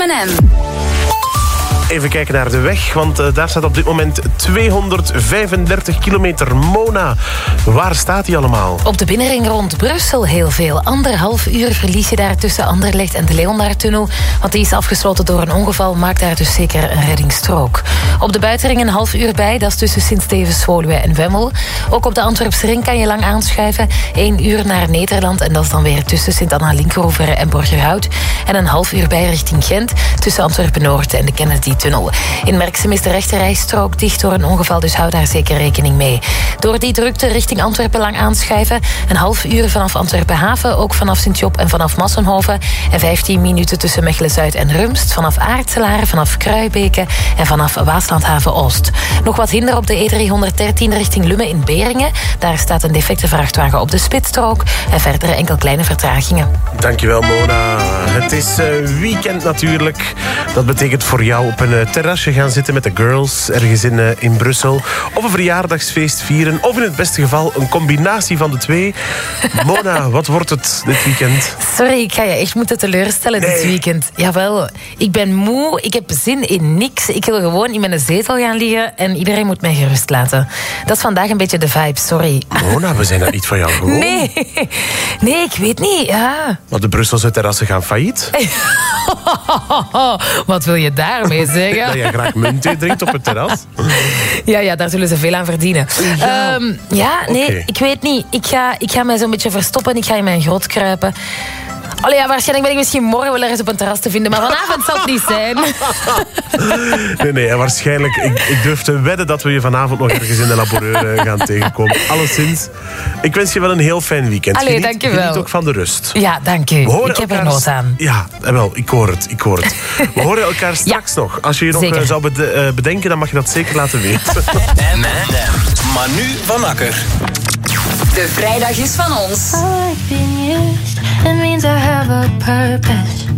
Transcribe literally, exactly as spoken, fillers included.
M en M. Even kijken naar de weg, want uh, daar staat op dit moment tweehonderdvijfendertig kilometer. Mona, waar staat die allemaal? Op de binnenring rond Brussel heel veel. Anderhalf uur verlies je daar tussen Anderlecht en de Leonardtunnel. Want die is afgesloten door een ongeval, maakt daar dus zeker een reddingsstrook. Op de buitenring een half uur bij, dat is tussen Sint-Stevens, Woluwe en Wemmel. Ook op de Antwerpse ring kan je lang aanschuiven. Eén uur naar Nederland en dat is dan weer tussen Sint-Anna-Linkeroever en Borgerhout. En een half uur bij richting Gent, tussen Antwerpen-Noord en de Kennedy-tunnel. In Merksem is de rechterrijstrook dicht door een ongeval, dus hou daar zeker rekening mee. Door die drukte richting Antwerpen lang aanschuiven. Een half uur vanaf Antwerpen-Haven, ook vanaf Sint-Job en vanaf Massenhoven. En vijftien minuten tussen Mechelen-Zuid en Rumst. Vanaf Aartselaar, vanaf Kruibeke en vanaf Waaslandhaven-Oost. Nog wat hinder op de E driehonderddertien richting Lummen in Beringen. Daar staat een defecte vrachtwagen op de spitsstrook. En verder enkel kleine vertragingen. Dankjewel, Mona. Het is uh, weekend natuurlijk. Dat betekent voor jou op een uh, terrasje gaan zitten met de girls ergens in, uh, in Brussel. Of een verjaardagsfeest vieren. Of in het beste geval een combinatie van de twee. Mona, wat wordt het dit weekend? Sorry, ik ga je echt moeten teleurstellen nee. dit weekend. Jawel, ik ben moe, ik heb zin in niks. Ik wil gewoon in mijn zetel gaan liggen en iedereen moet mij gerust laten. Dat is vandaag een beetje de vibe, sorry. Mona, we zijn dat niet van jou gewoon. Nee, nee, ik weet niet, ja. Maar de Brusselse terrassen gaan failliet. Wat wil je daarmee zeggen? Dat je graag muntthee drinkt op het terras? Ja, ja, daar zullen ze veel aan verdienen. Ja, um, ja nee, okay. ik weet niet. Ik ga, ik ga mij zo'n beetje verstoppen. Ik ga in mijn grot kruipen. Allee, ja, waarschijnlijk ben ik misschien morgen wel ergens op een terras te vinden, maar vanavond zal het niet zijn. Nee, nee, en waarschijnlijk, ik, ik durf te wedden dat we je vanavond nog ergens in de laboureur gaan tegenkomen. Alleszins, ik wens je wel een heel fijn weekend. Allee, geniet, dank je wel. Geniet ook van de rust. Ja, dank u. Ik heb er nood aan. Ja, wel, ik hoor het, ik hoor het. We horen elkaar straks ja, nog. Als je je nog zeker. zou bedenken, dan mag je dat zeker laten weten. M en M. Manu van Akker. De vrijdag is van ons. I've been used, it means I have a purpose.